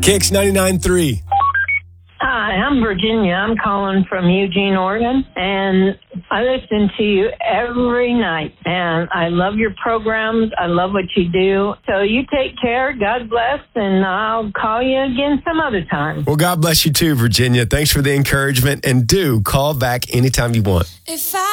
Kicks 99.3. Hi, I'm Virginia. I'm calling from Eugene, Oregon, and I listen to you every night, and I love your programs. I love what you do. So you take care. God bless, and I'll call you again some other time. Well, God bless you too, Virginia. Thanks for the encouragement, and do call back anytime you want. If I